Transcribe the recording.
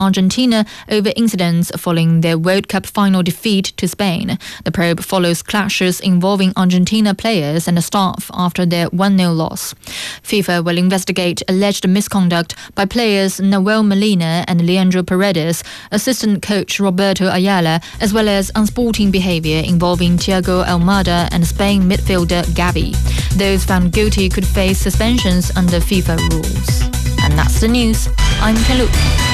Argentina over incidents following their World Cup final defeat to Spain. The probe follows clashes involving Argentina players and staff after their 1-0 loss. FIFA will investigate alleged misconduct by players Nahuel Molina and Leandro Paredes, assistant coach Roberto Ayala, as well as unsporting behaviour involving Thiago Almada and Spain midfielder Gavi. Those found guilty could face suspensions under FIFA rules. And that's the news. I'm Ken Lu.